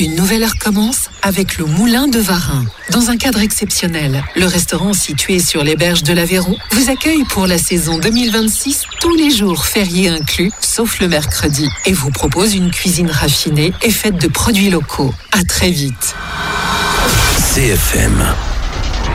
Une nouvelle heure commence avec le Moulin de Varin. Dans un cadre exceptionnel, le restaurant situé sur les berges de l'Aveyron vous accueille pour la saison 2026, tous les jours fériés inclus, sauf le mercredi, et vous propose une cuisine raffinée et faite de produits locaux. À très vite. CFM.